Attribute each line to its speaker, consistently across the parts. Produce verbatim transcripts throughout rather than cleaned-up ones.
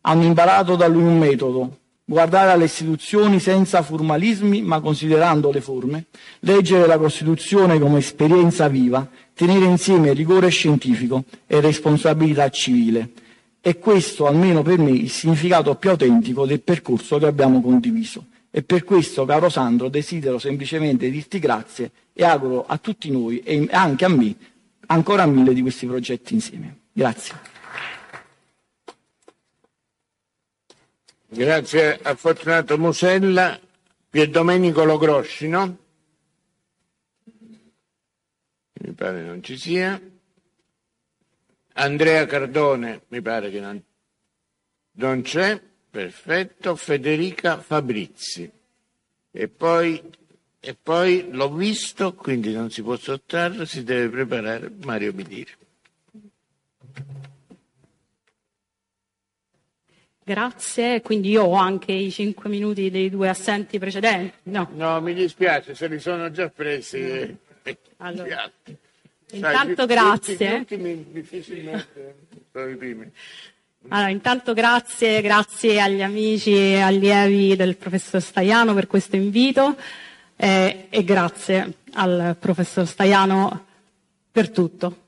Speaker 1: Hanno imparato da lui un metodo: guardare alle istituzioni senza formalismi ma considerando le forme, leggere la Costituzione come esperienza viva, tenere insieme rigore scientifico e responsabilità civile. E questo, almeno per me, il significato più autentico del percorso che abbiamo condiviso. E per questo, caro Sandro, desidero semplicemente dirti grazie e auguro a tutti noi e anche a me ancora mille di questi progetti insieme. Grazie.
Speaker 2: Grazie a Fortunato Musella. Pierdomenico Logrosci, no? Mi pare non ci sia. Andrea Cardone, mi pare che non, non c'è. Perfetto. Federica Fabrizi. E poi, e poi l'ho visto, quindi non si può sottrarre, si deve preparare Mario Midiri.
Speaker 3: Grazie, quindi io ho anche i cinque minuti dei due assenti precedenti. No,
Speaker 2: no mi dispiace, se li sono già presi. Eh,
Speaker 3: allora, intanto Sai, grazie.
Speaker 2: Gli ultimi difficilmente sono i primi.
Speaker 3: Allora, intanto grazie, grazie agli amici e allievi del professor Staiano per questo invito eh, e grazie al professor Staiano per tutto.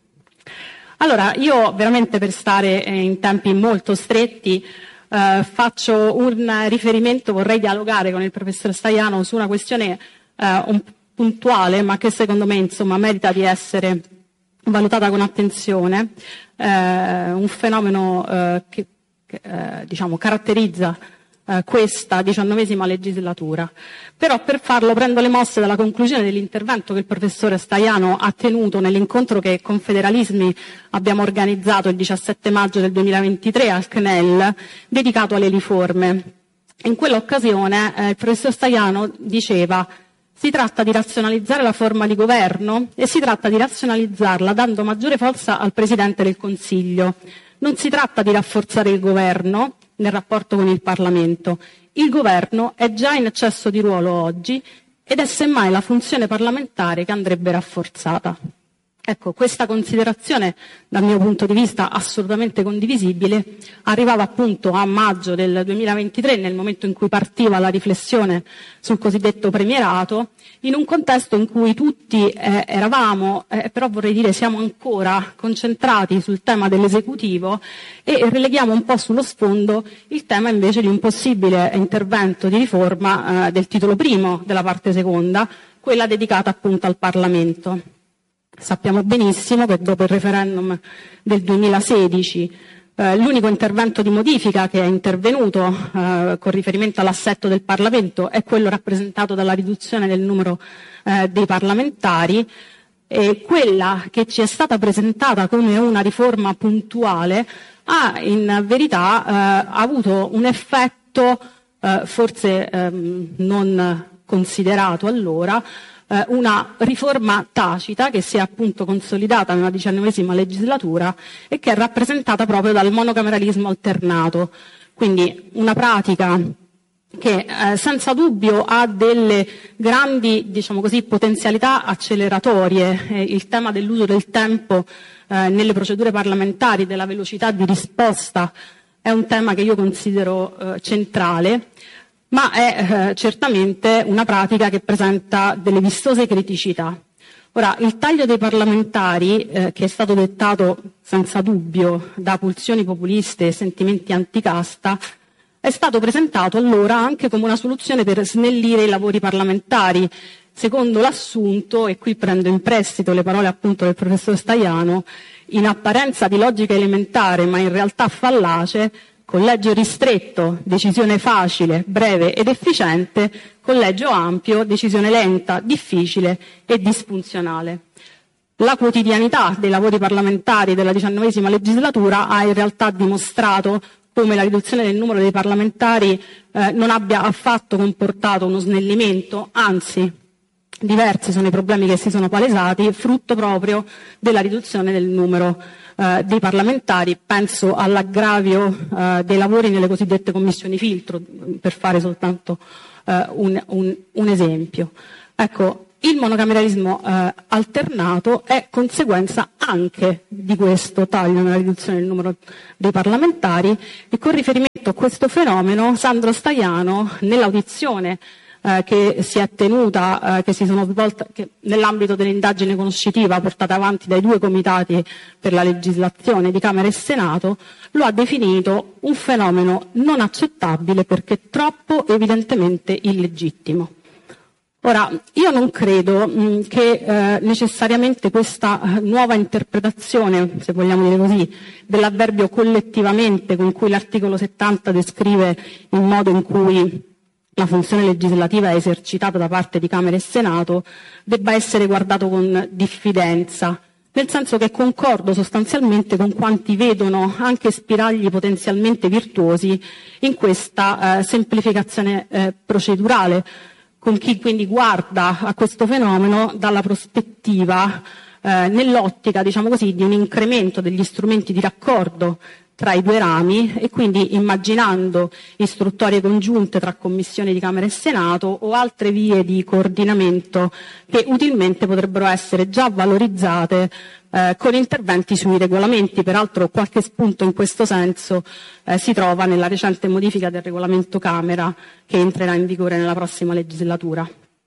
Speaker 3: Allora, io veramente per stare in tempi molto stretti Uh, faccio un riferimento, vorrei dialogare con il professor Staiano su una questione uh, un, puntuale, ma che secondo me insomma merita di essere valutata con attenzione, uh, un fenomeno uh, che, che uh, diciamo caratterizza uh, questa diciannovesima legislatura. Però per farlo prendo le mosse dalla conclusione dell'intervento che il professore Staiano ha tenuto nell'incontro che Confederalismi abbiamo organizzato il diciassette maggio del duemilaventitré al C N E L, dedicato alle riforme. In quell'occasione eh, il professor Staiano diceva: si tratta di razionalizzare la forma di governo e si tratta di razionalizzarla dando maggiore forza al Presidente del Consiglio. Non si tratta di rafforzare il governo nel rapporto con il Parlamento. Il governo è già in eccesso di ruolo oggi ed è semmai la funzione parlamentare che andrebbe rafforzata. Ecco, questa considerazione, dal mio punto di vista assolutamente condivisibile, arrivava appunto a maggio del duemilaventitré, nel momento in cui partiva la riflessione sul cosiddetto premierato, in un contesto in cui tutti eh, eravamo, eh, però vorrei dire siamo ancora concentrati sul tema dell'esecutivo e releghiamo un po' sullo sfondo il tema invece di un possibile intervento di riforma eh, del titolo primo della parte seconda, quella dedicata appunto al Parlamento. Sappiamo benissimo che dopo il referendum del duemilasedici eh, l'unico intervento di modifica che è intervenuto eh, con riferimento all'assetto del Parlamento è quello rappresentato dalla riduzione del numero eh, dei parlamentari, e quella che ci è stata presentata come una riforma puntuale ha in verità eh, avuto un effetto eh, forse ehm, non considerato allora, una riforma tacita che si è appunto consolidata nella diciannovesima legislatura e che è rappresentata proprio dal monocameralismo alternato, quindi una pratica che eh, senza dubbio ha delle grandi, diciamo così, potenzialità acceleratorie. Eh, il tema dell'uso del tempo eh, nelle procedure parlamentari, della velocità di risposta, è un tema che io considero eh, centrale, ma è eh, certamente una pratica che presenta delle vistose criticità. Ora, il taglio dei parlamentari, eh, che è stato dettato senza dubbio da pulsioni populiste e sentimenti anticasta, è stato presentato allora anche come una soluzione per snellire i lavori parlamentari, secondo l'assunto, e qui prendo in prestito le parole appunto del professor Staiano, in apparenza di logica elementare ma in realtà fallace: collegio ristretto, decisione facile, breve ed efficiente; collegio ampio, decisione lenta, difficile e disfunzionale. La quotidianità dei lavori parlamentari della diciannovesima legislatura ha in realtà dimostrato come la riduzione del numero dei parlamentari eh, non abbia affatto comportato uno snellimento, anzi diversi sono i problemi che si sono palesati, frutto proprio della riduzione del numero eh, dei parlamentari. Penso all'aggravio eh, dei lavori nelle cosiddette commissioni filtro, per fare soltanto eh, un, un, un esempio. Ecco, il monocameralismo eh, alternato è conseguenza anche di questo taglio nella riduzione del numero dei parlamentari, e con riferimento a questo fenomeno Sandro Staiano, nell'audizione eh, che si è tenuta, eh, che si sono svolte che nell'ambito dell'indagine conoscitiva portata avanti dai due comitati per la legislazione di Camera e Senato, lo ha definito un fenomeno non accettabile perché troppo evidentemente illegittimo. Ora, io non credo mh, che eh, necessariamente questa eh, nuova interpretazione, se vogliamo dire così, dell'avverbio collettivamente con cui l'articolo settanta descrive il modo in cui la funzione legislativa è esercitata da parte di Camera e Senato, debba essere guardato con diffidenza, nel senso che concordo sostanzialmente con quanti vedono anche spiragli potenzialmente virtuosi in questa eh, semplificazione eh, procedurale, con chi quindi guarda a questo fenomeno dalla prospettiva, eh, nell'ottica, diciamo così, di un incremento degli strumenti di raccordo tra i due rami, e quindi immaginando istruttorie congiunte tra commissioni di Camera e Senato o altre vie di coordinamento che utilmente potrebbero essere già valorizzate eh, con interventi sui regolamenti. Peraltro qualche spunto in questo senso eh, si trova nella recente modifica del regolamento Camera che entrerà in vigore nella prossima legislatura.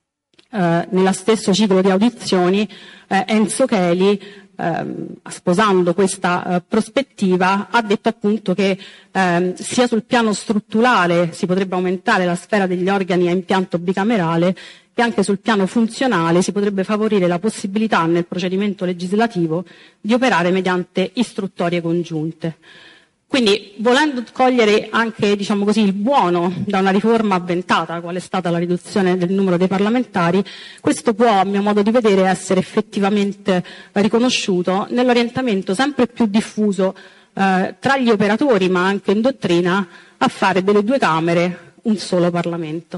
Speaker 3: Eh, nello stesso ciclo di audizioni eh, Enzo Cheli, ehm, sposando questa eh, prospettiva, ha detto appunto che ehm, sia sul piano strutturale si potrebbe aumentare la sfera degli organi a impianto bicamerale, che anche sul piano funzionale si potrebbe favorire la possibilità nel procedimento legislativo di operare mediante istruttorie congiunte. Quindi, volendo cogliere anche, diciamo così, il buono da una riforma avventata, qual è stata la riduzione del numero dei parlamentari, questo può, a mio modo di vedere, essere effettivamente riconosciuto nell'orientamento sempre più diffuso eh, tra gli operatori, ma anche in dottrina, a fare delle due Camere un solo Parlamento.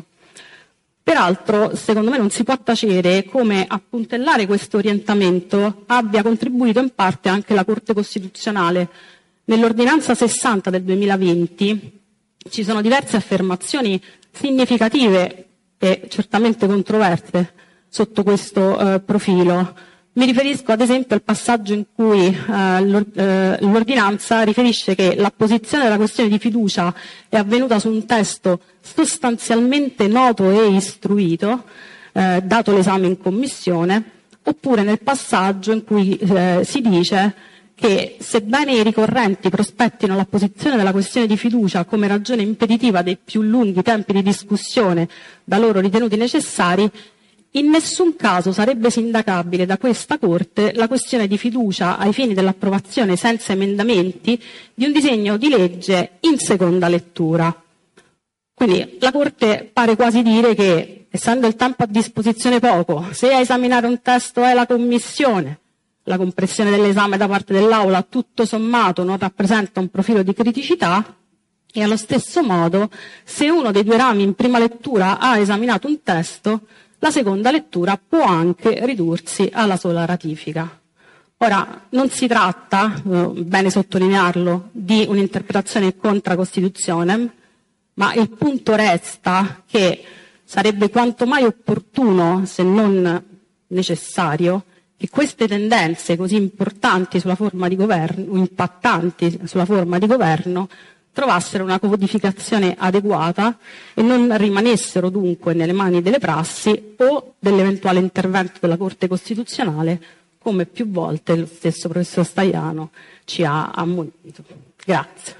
Speaker 3: Peraltro, secondo me non si può tacere come a puntellare questo orientamento abbia contribuito in parte anche la Corte Costituzionale. Nell'ordinanza sessanta del duemilaventi ci sono diverse affermazioni significative e certamente controverse sotto questo eh, profilo. Mi riferisco ad esempio al passaggio in cui eh, l'ordinanza riferisce che l'apposizione della questione di fiducia è avvenuta su un testo sostanzialmente noto e istruito, eh, dato l'esame in commissione, oppure nel passaggio in cui eh, si dice che sebbene i ricorrenti prospettino l'apposizione della questione di fiducia come ragione impeditiva dei più lunghi tempi di discussione da loro ritenuti necessari, in nessun caso sarebbe sindacabile da questa Corte la questione di fiducia ai fini dell'approvazione senza emendamenti di un disegno di legge in seconda lettura. Quindi la Corte pare quasi dire che, essendo il tempo a disposizione poco, se a esaminare un testo è la Commissione, la compressione dell'esame da parte dell'Aula tutto sommato non rappresenta un profilo di criticità, e allo stesso modo, se uno dei due rami in prima lettura ha esaminato un testo, la seconda lettura può anche ridursi alla sola ratifica. Ora, non si tratta, eh, bene sottolinearlo, di un'interpretazione contra Costitutionem, ma il punto resta che sarebbe quanto mai opportuno, se non necessario, che queste tendenze così importanti sulla forma di governo, impattanti sulla forma di governo, trovassero una codificazione adeguata e non rimanessero dunque nelle mani delle prassi o dell'eventuale intervento della Corte Costituzionale, come più volte lo stesso professor Staiano ci ha ammonito. Grazie.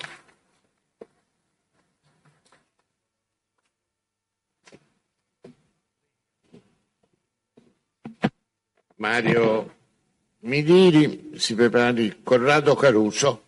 Speaker 2: Mario Midiri, si prepari Corrado Caruso.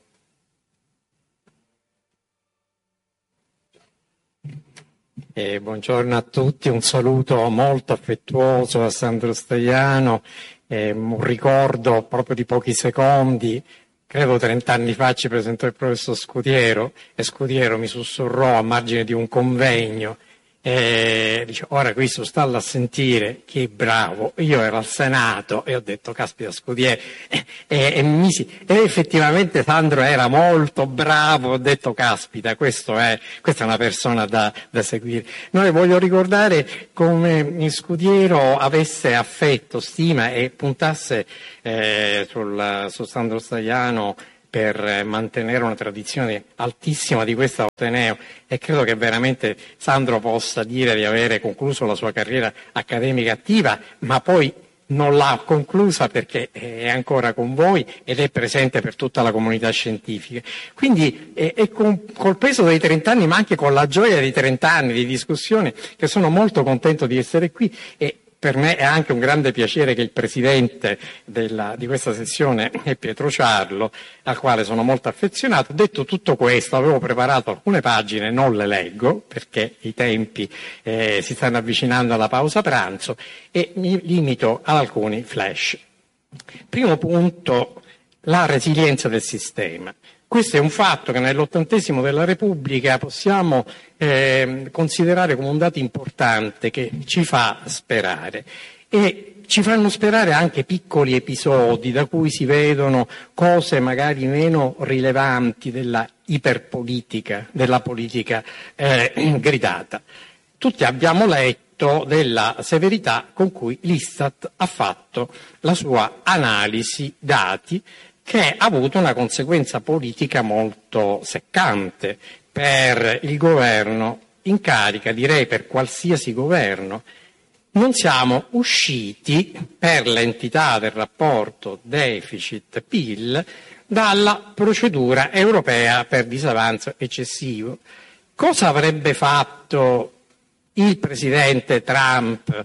Speaker 4: Eh, buongiorno a tutti, un saluto molto affettuoso a Sandro Staiano, eh, un ricordo proprio di pochi secondi. Credo trent'anni fa ci presentò il professor Scutiero e Scutiero mi sussurrò a margine di un convegno E dice, ora questo stalla a sentire che bravo. Io ero al Senato e ho detto, caspita Scudieri, e, e, e, misi, e effettivamente Sandro era molto bravo. Ho detto, caspita, questo è, questa è una persona da, da seguire. Noi voglio ricordare come Scudiero avesse affetto, stima e puntasse eh, sul, su Sandro Stagliano per mantenere una tradizione altissima di questo Ateneo, e credo che veramente Sandro possa dire di avere concluso la sua carriera accademica attiva, ma poi non l'ha conclusa perché è ancora con voi ed è presente per tutta la comunità scientifica. Quindi è, è con, col peso dei trent'anni, ma anche con la gioia dei trent'anni di discussione, che sono molto contento di essere qui. E per me è anche un grande piacere che il presidente della, di questa sessione è Pietro Ciarlo, al quale sono molto affezionato. Detto tutto questo, avevo preparato alcune pagine, non le leggo perché i tempi eh, si stanno avvicinando alla pausa pranzo, e mi limito ad alcuni flash. Primo punto, la resilienza del sistema. Questo è un fatto che nell'ottantesimo della Repubblica possiamo eh, considerare come un dato importante che ci fa sperare, e ci fanno sperare anche piccoli episodi da cui si vedono cose magari meno rilevanti della iperpolitica, della politica eh, gridata. Tutti abbiamo letto della severità con cui l'Istat ha fatto la sua analisi dati, che ha avuto una conseguenza politica molto seccante per il governo in carica, direi per qualsiasi governo. Non siamo usciti, per l'entità del rapporto deficit-P I L, dalla procedura europea per disavanzo eccessivo. Cosa avrebbe fatto il presidente Trump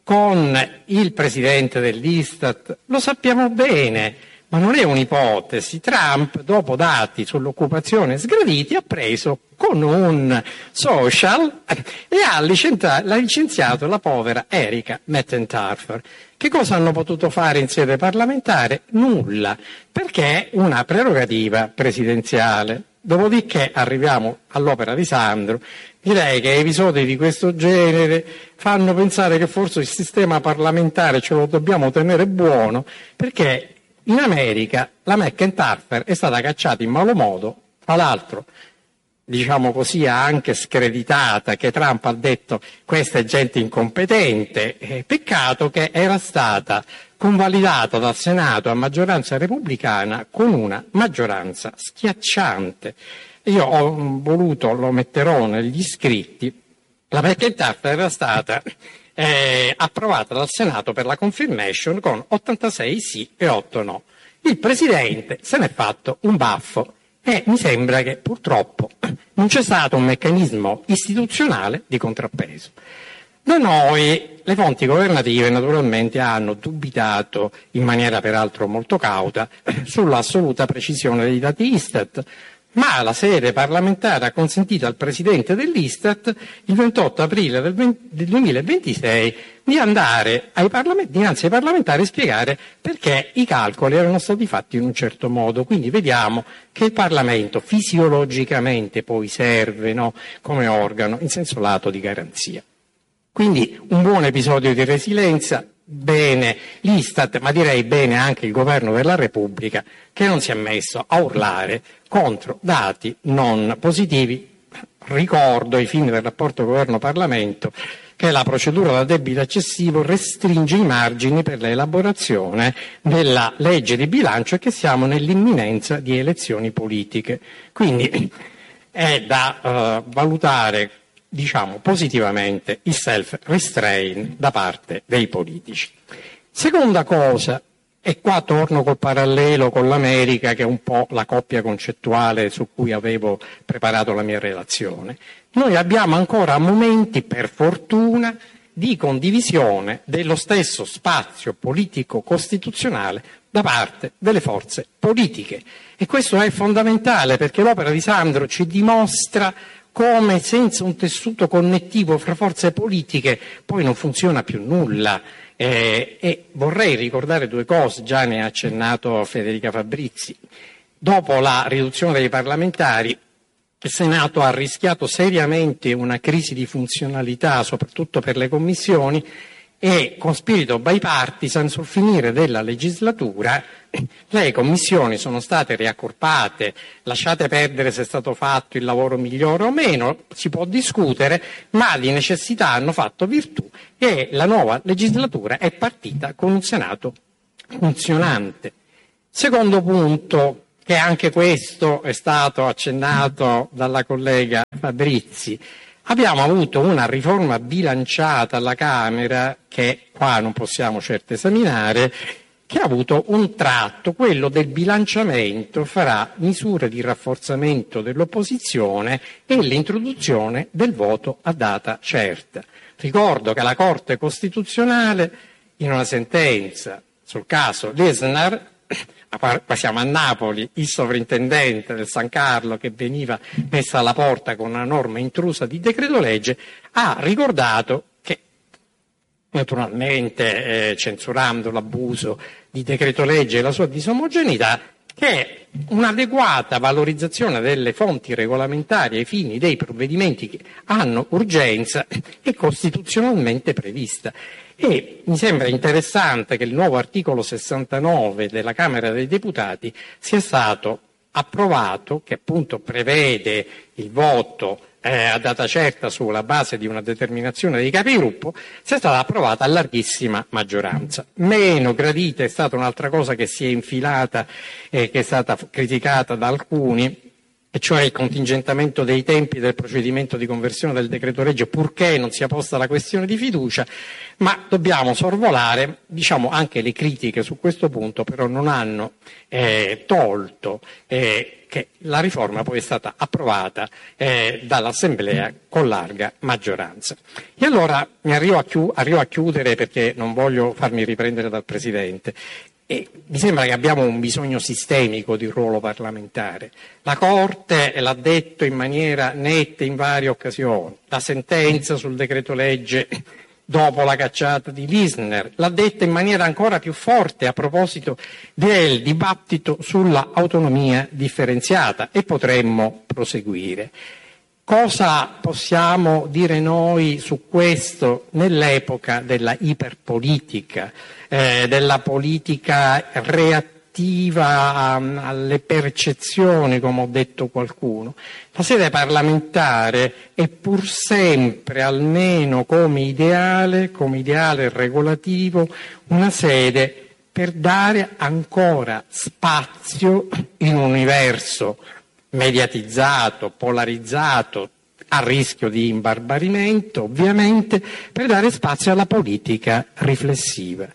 Speaker 4: con il presidente dell'Istat? Lo sappiamo bene. Ma non è un'ipotesi. Trump, dopo dati sull'occupazione sgraditi, ha preso con un social e ha licenziato la povera Erika Mettentarfer. Che cosa hanno potuto fare in sede parlamentare? Nulla, perché è una prerogativa presidenziale. Dopodiché arriviamo all'opera di Sandro. Direi che episodi di questo genere fanno pensare che forse il sistema parlamentare ce lo dobbiamo tenere buono, perché in America la McIntyre è stata cacciata in malo modo, tra l'altro, diciamo così, ha anche screditata, che Trump ha detto questa è gente incompetente, eh, peccato che era stata convalidata dal Senato a maggioranza repubblicana con una maggioranza schiacciante. Io ho voluto, lo metterò negli scritti, la McIntyre era stata Eh, approvata dal Senato per la confirmation con ottantasei sì e otto no. Il Presidente se n'è fatto un baffo e mi sembra che purtroppo non c'è stato un meccanismo istituzionale di contrappeso. Da noi le fonti governative naturalmente hanno dubitato, in maniera peraltro molto cauta, sull'assoluta precisione dei dati Istat, ma la sede parlamentare ha consentito al Presidente dell'Istat il ventotto aprile del, venti, del duemilaventisei di andare ai dinanzi ai parlamentari a spiegare perché i calcoli erano stati fatti in un certo modo. Quindi vediamo che il Parlamento fisiologicamente poi serve, no, come organo in senso lato di garanzia. Quindi un buon episodio di resilienza. Bene l'Istat, ma direi bene anche il Governo della Repubblica, che non si è messo a urlare contro dati non positivi. Ricordo ai fini del rapporto Governo-Parlamento che la procedura da debito eccessivo restringe i margini per l'elaborazione della legge di bilancio e che siamo nell'imminenza di elezioni politiche. Quindi è da uh, valutare, diciamo, positivamente il self-restraint da parte dei politici. Seconda cosa, e qua torno col parallelo con l'America, che è un po' la coppia concettuale su cui avevo preparato la mia relazione. Noi abbiamo ancora momenti, per fortuna, di condivisione dello stesso spazio politico costituzionale da parte delle forze politiche. E questo è fondamentale, perché l'opera di Sandro ci dimostra come senza un tessuto connettivo fra forze politiche poi non funziona più nulla. Eh, e vorrei ricordare due cose, già ne ha accennato Federica Fabrizi. Dopo la riduzione dei parlamentari, il Senato ha rischiato seriamente una crisi di funzionalità, soprattutto per le commissioni, e con spirito bipartisan sul finire della legislatura le commissioni sono state riaccorpate. Lasciate perdere se è stato fatto il lavoro migliore o meno, si può discutere, ma di necessità hanno fatto virtù e la nuova legislatura è partita con un Senato funzionante. Secondo punto, che anche questo è stato accennato dalla collega Fabrizi, abbiamo avuto una riforma bilanciata alla Camera, che qua non possiamo certo esaminare, che ha avuto un tratto, quello del bilanciamento fra misure di rafforzamento dell'opposizione e l'introduzione del voto a data certa. Ricordo che la Corte Costituzionale, in una sentenza sul caso Lesnar, qua siamo a Napoli, il sovrintendente del San Carlo che veniva messa alla porta con una norma intrusa di decreto legge, ha ricordato che, naturalmente eh, censurando l'abuso di decreto legge e la sua disomogeneità, che un'adeguata valorizzazione delle fonti regolamentari ai fini dei provvedimenti che hanno urgenza è costituzionalmente prevista. E mi sembra interessante che il nuovo articolo sessantanove della Camera dei Deputati sia stato approvato, che appunto prevede il voto eh, a data certa sulla base di una determinazione dei capigruppo, sia stata approvata a larghissima maggioranza. Meno gradita è stata un'altra cosa che si è infilata e che è stata criticata da alcuni, e cioè il contingentamento dei tempi del procedimento di conversione del decreto legge, purché non sia posta la questione di fiducia, ma dobbiamo sorvolare, diciamo, anche le critiche su questo punto, però non hanno eh, tolto eh, che la riforma poi è stata approvata eh, dall'Assemblea con larga maggioranza. E allora mi arrivo a, chiu- arrivo a chiudere, perché non voglio farmi riprendere dal Presidente. E mi sembra che abbiamo un bisogno sistemico di ruolo parlamentare. La Corte l'ha detto in maniera netta in varie occasioni, la sentenza sul decreto legge dopo la cacciata di Lisner l'ha detta in maniera ancora più forte a proposito del dibattito sulla autonomia differenziata, e potremmo proseguire. Cosa possiamo dire noi su questo nell'epoca della iperpolitica, eh, della politica reattiva um, alle percezioni, come ho detto qualcuno? La sede parlamentare è pur sempre, almeno come ideale, come ideale regolativo, una sede per dare ancora spazio in un universo mediatizzato, polarizzato, a rischio di imbarbarimento, ovviamente, per dare spazio alla politica riflessiva.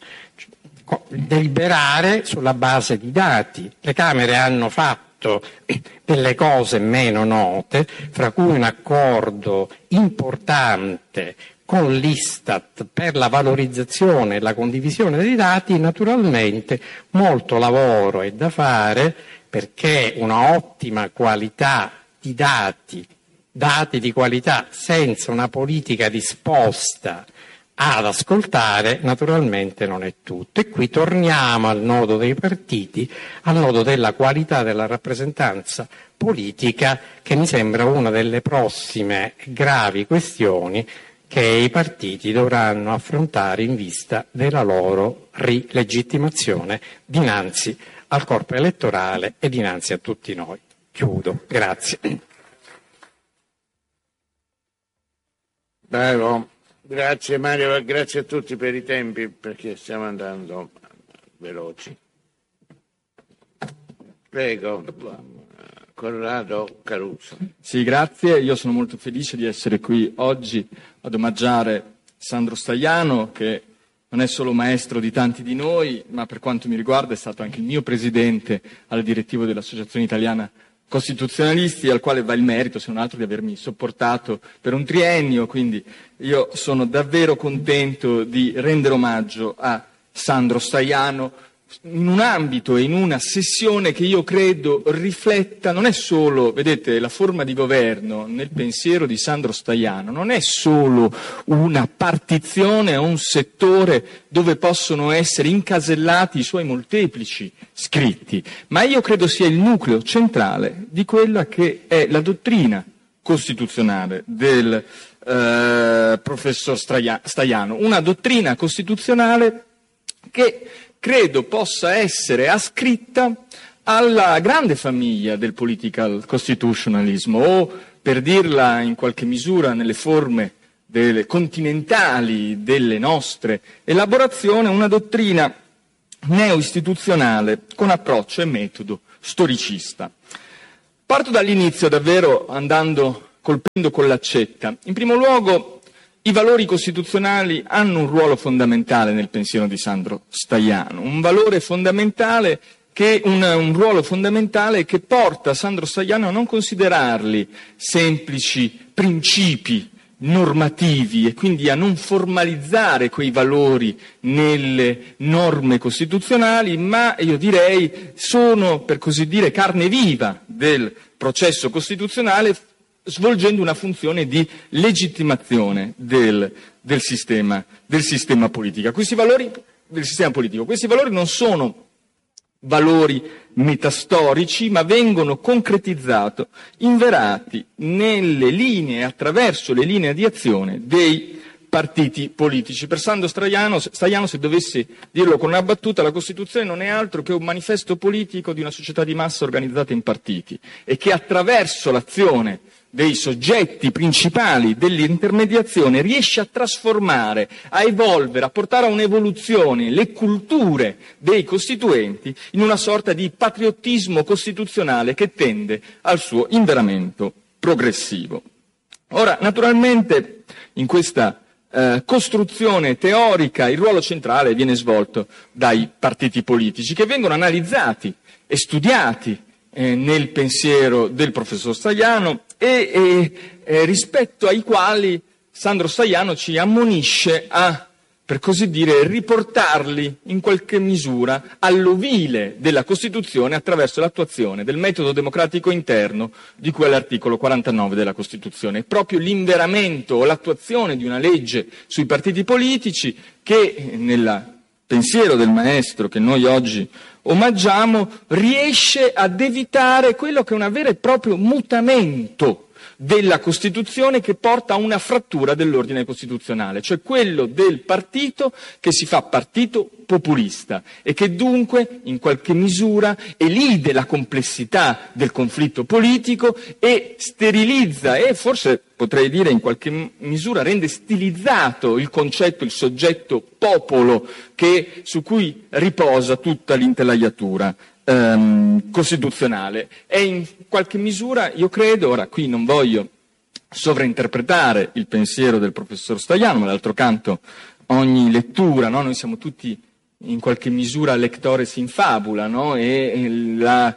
Speaker 4: Deliberare sulla base di dati. Le Camere hanno fatto delle cose meno note, fra cui un accordo importante con l'Istat per la valorizzazione e la condivisione dei dati. Naturalmente molto lavoro è da fare, perché una ottima qualità di dati, dati di qualità senza una politica disposta ad ascoltare, naturalmente non è tutto. E qui torniamo al nodo dei partiti, al nodo della qualità della rappresentanza politica, che mi sembra una delle prossime gravi questioni che i partiti dovranno affrontare in vista della loro rilegittimazione dinanzi al corpo elettorale e dinanzi a tutti noi. Chiudo. Grazie.
Speaker 2: Bravo. Grazie Mario, grazie a tutti per i tempi, perché stiamo andando veloci. Prego, Corrado Caruso.
Speaker 5: Sì, grazie. Io sono molto felice di essere qui oggi ad omaggiare Sandro Staiano, che non è solo maestro di tanti di noi, ma per quanto mi riguarda è stato anche il mio presidente alla direttiva dell'Associazione Italiana Costituzionalisti, al quale va il merito, se non altro, di avermi sopportato per un triennio. Quindi io sono davvero contento di rendere omaggio a Sandro Staiano, in un ambito e in una sessione che io credo rifletta, non è solo, vedete, la forma di governo nel pensiero di Sandro Stajano, non è solo una partizione a un settore dove possono essere incasellati i suoi molteplici scritti, ma io credo sia il nucleo centrale di quella che è la dottrina costituzionale del eh, professor Stajano, una dottrina costituzionale che credo possa essere ascritta alla grande famiglia del political constitutionalismo, o per dirla in qualche misura nelle forme delle continentali delle nostre elaborazioni, una dottrina neo-istituzionale con approccio e metodo storicista. Parto dall'inizio davvero andando, colpendo con l'accetta. In primo luogo, i valori costituzionali hanno un ruolo fondamentale nel pensiero di Sandro Stajano, un valore fondamentale che, un, un ruolo fondamentale che porta Sandro Stajano a non considerarli semplici principi normativi e quindi a non formalizzare quei valori nelle norme costituzionali, ma io direi sono, per così dire, carne viva del processo costituzionale, svolgendo una funzione di legittimazione del, del, sistema, del sistema politico. Questi valori, del sistema politico. Questi valori non sono valori metastorici, ma vengono concretizzati, inverati nelle linee, attraverso le linee di azione dei partiti politici. Per Sandro Stajano, Stajano, se dovessi dirlo con una battuta, la Costituzione non è altro che un manifesto politico di una società di massa organizzata in partiti e che attraverso l'azione dei soggetti principali dell'intermediazione riesce a trasformare, a evolvere, a portare a un'evoluzione le culture dei costituenti in una sorta di patriottismo costituzionale che tende al suo inveramento progressivo. Ora, naturalmente, in questa eh, costruzione teorica il ruolo centrale viene svolto dai partiti politici, che vengono analizzati e studiati eh, nel pensiero del professor Stajano e, e eh, rispetto ai quali Sandro Stajano ci ammonisce a, per così dire, riportarli in qualche misura all'ovile della Costituzione attraverso l'attuazione del metodo democratico interno di cui è l'articolo quarantanove della Costituzione. È proprio l'inveramento o l'attuazione di una legge sui partiti politici che, nel pensiero del maestro che noi oggi omaggiamo, riesce ad evitare quello che è un vero e proprio mutamento della Costituzione che porta a una frattura dell'ordine costituzionale, cioè quello del partito che si fa partito populista e che dunque in qualche misura elide la complessità del conflitto politico e sterilizza e forse potrei dire in qualche misura rende stilizzato il concetto, il soggetto popolo che, su cui riposa tutta l'intelaiatura ehm, costituzionale. E in qualche misura io credo, ora qui non voglio sovrainterpretare il pensiero del professor Stajano, ma d'altro canto ogni lettura, no? Noi siamo tutti in qualche misura lectores in fabula, no? E, e la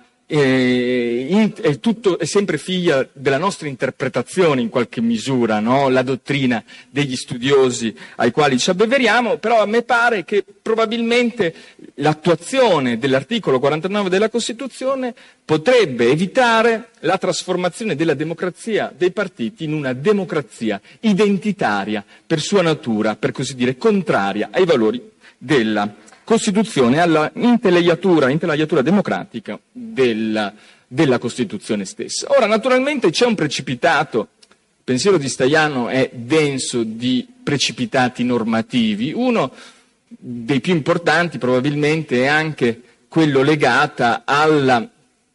Speaker 5: E, in, è, tutto, è sempre figlia della nostra interpretazione in qualche misura, no? La dottrina degli studiosi ai quali ci abbeveriamo, però a me pare che probabilmente l'attuazione dell'articolo quarantanove della Costituzione potrebbe evitare la trasformazione della democrazia dei partiti in una democrazia identitaria per sua natura, per così dire, contraria ai valori della Costituzione, alla intelaiatura, intelaiatura democratica della, della Costituzione stessa. Ora, naturalmente c'è un precipitato, il pensiero di Stajano è denso di precipitati normativi, uno dei più importanti probabilmente è anche quello legata alla,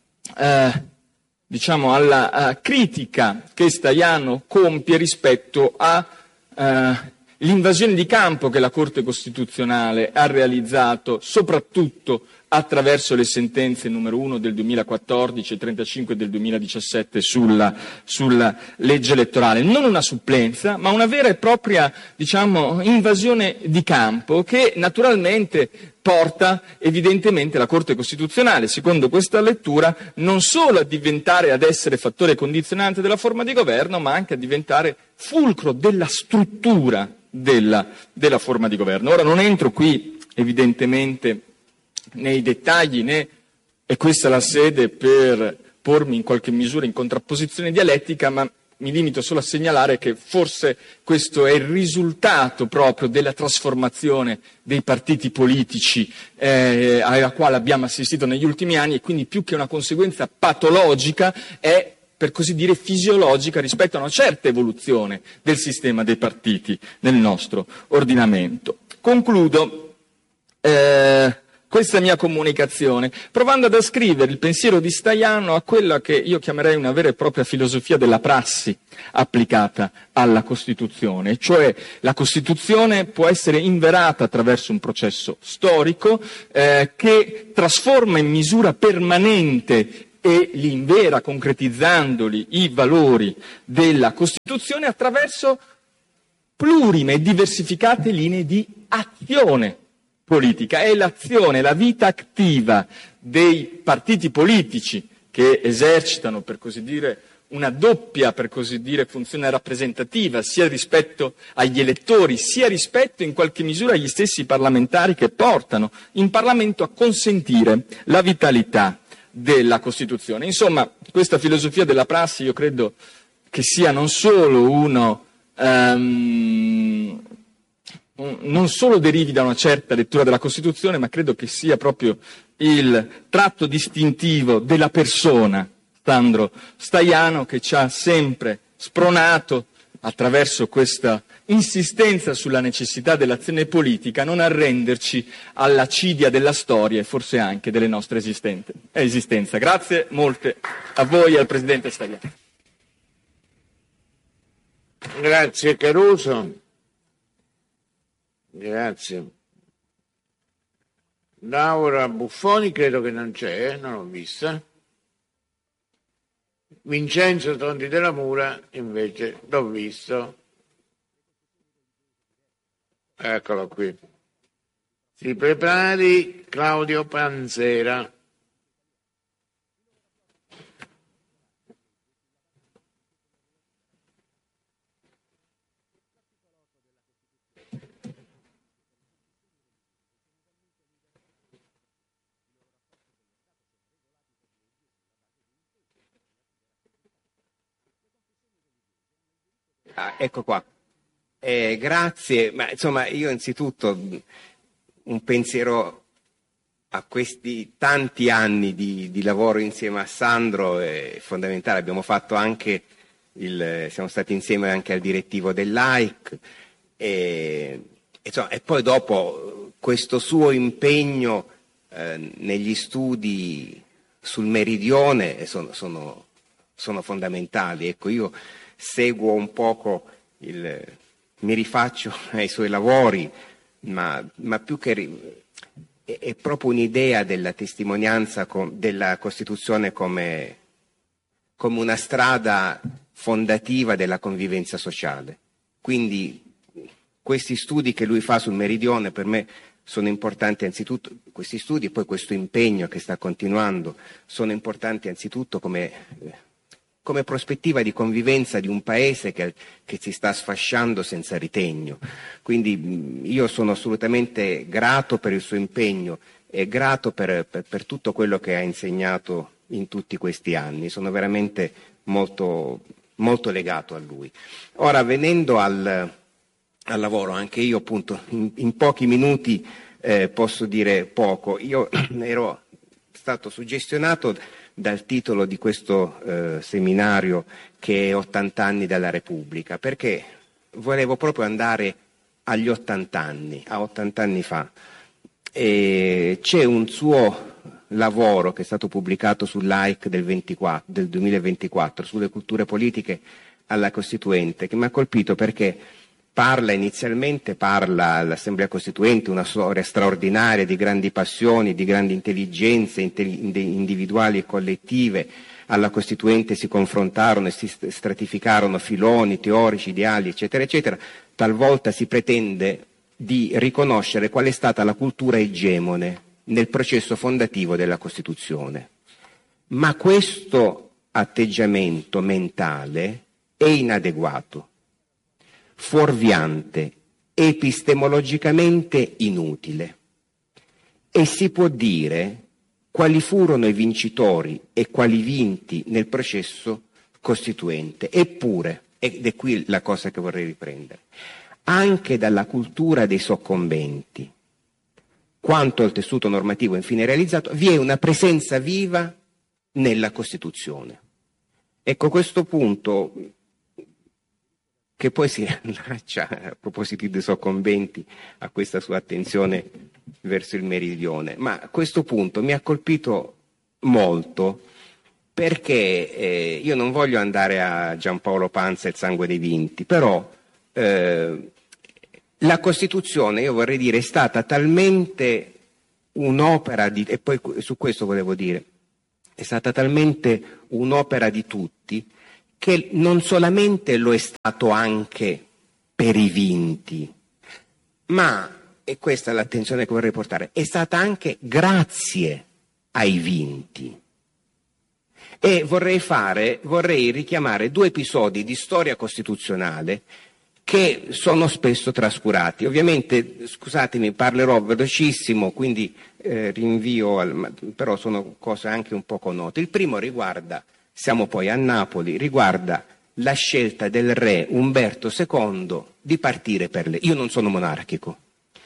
Speaker 5: eh, diciamo, alla uh, critica che Stajano compie rispetto a uh, l'invasione di campo che la Corte Costituzionale ha realizzato soprattutto attraverso le sentenze numero uno del duemilaquattordici e trentacinque del duemiladiciassette sulla, sulla legge elettorale. Non una supplenza, ma una vera e propria, diciamo, invasione di campo che naturalmente porta evidentemente la Corte Costituzionale, secondo questa lettura, non solo a diventare, ad essere fattore condizionante della forma di governo, ma anche a diventare fulcro della struttura della, della forma di governo. Ora non entro qui evidentemente nei dettagli né è questa la sede per pormi in qualche misura in contrapposizione dialettica, ma mi limito solo a segnalare che forse questo è il risultato proprio della trasformazione dei partiti politici eh, alla quale abbiamo assistito negli ultimi anni, e quindi più che una conseguenza patologica è, per così dire, fisiologica rispetto a una certa evoluzione del sistema dei partiti nel nostro ordinamento. Concludo eh, questa mia comunicazione provando ad ascrivere il pensiero di Staiano a quella che io chiamerei una vera e propria filosofia della prassi applicata alla Costituzione, cioè la Costituzione può essere inverata attraverso un processo storico eh, che trasforma in misura permanente e li invera concretizzandoli i valori della Costituzione attraverso plurime e diversificate linee di azione politica. È l'azione, la vita attiva dei partiti politici che esercitano, per così dire, una doppia, per così dire, funzione rappresentativa, sia rispetto agli elettori, sia rispetto in qualche misura agli stessi parlamentari che portano in Parlamento a consentire la vitalità della Costituzione. Insomma, questa filosofia della prassi io credo che sia non solo uno um, non solo derivi da una certa lettura della Costituzione, ma credo che sia proprio il tratto distintivo della persona Sandro Staiano, che ci ha sempre spronato, attraverso questa insistenza sulla necessità dell'azione politica, a non arrenderci all'acidia della storia e forse anche delle nostre esistenze. Grazie molte a voi e al Presidente Staiano.
Speaker 2: Grazie Caruso. Grazie. Laura Buffoni credo che non c'è, non l'ho vista. Vincenzo Tondi della Mura invece l'ho visto. Eccolo qui. Si prepari Claudio Panzera.
Speaker 6: Ah, ecco qua. Eh, grazie, ma insomma io innanzitutto un pensiero a questi tanti anni di, di lavoro insieme a Sandro è fondamentale. Abbiamo fatto anche il, siamo stati insieme anche al direttivo dell'A I C e, insomma, e poi dopo questo suo impegno eh, negli studi sul meridione sono, sono, sono fondamentali. Ecco, io seguo un poco, il, mi rifaccio ai suoi lavori, ma, ma più che è, è proprio un'idea della testimonianza com, della Costituzione come, come una strada fondativa della convivenza sociale. Quindi questi studi che lui fa sul meridione per me sono importanti anzitutto, questi studi e poi questo impegno che sta continuando sono importanti anzitutto come come prospettiva di convivenza di un paese che, che si sta sfasciando senza ritegno. Quindi io sono assolutamente grato per il suo impegno e grato per, per, per tutto quello che ha insegnato in tutti questi anni. Sono veramente molto, molto legato a lui. Ora, venendo al, al lavoro, anche io appunto in, in pochi minuti eh, posso dire poco. Io ero stato suggestionato dal titolo di questo eh, seminario, che è ottanta anni dalla Repubblica, perché volevo proprio andare agli ottanta anni, a ottanta anni fa. E c'è un suo lavoro che è stato pubblicato sull'A I C del, ventiquattro, del duemilaventiquattro, sulle culture politiche alla Costituente, che mi ha colpito perché parla inizialmente, parla all'Assemblea Costituente, una storia straordinaria di grandi passioni, di grandi intelligenze individuali e collettive. Alla Costituente si confrontarono e si stratificarono filoni, teorici, ideali, eccetera, eccetera. Talvolta si pretende di riconoscere qual è stata la cultura egemone nel processo fondativo della Costituzione. Ma questo atteggiamento mentale è inadeguato, fuorviante, epistemologicamente inutile e si può dire quali furono i vincitori e quali vinti nel processo costituente. Eppure, ed è qui la cosa che vorrei riprendere, anche dalla cultura dei soccombenti, quanto al tessuto normativo infine realizzato, vi è una presenza viva nella Costituzione. Ecco, questo punto, che poi si allaccia, a proposito dei soccombenti, a questa sua attenzione verso il meridione, ma questo punto mi ha colpito molto, perché eh, io non voglio andare a Giampaolo Pansa e il sangue dei vinti, però eh, la Costituzione, io vorrei dire, è stata talmente un'opera di, e poi su questo volevo dire, è stata talmente un'opera di tutti, che non solamente lo è stato anche per i vinti, ma, e questa è l'attenzione che vorrei portare, è stata anche grazie ai vinti. E vorrei fare, vorrei richiamare due episodi di storia costituzionale che sono spesso trascurati. Ovviamente, scusatemi, parlerò velocissimo, quindi eh, rinvio, al, però sono cose anche un poco note. Il primo riguarda, siamo poi a Napoli, riguarda la scelta del re Umberto secondo di partire per le... Io non sono monarchico.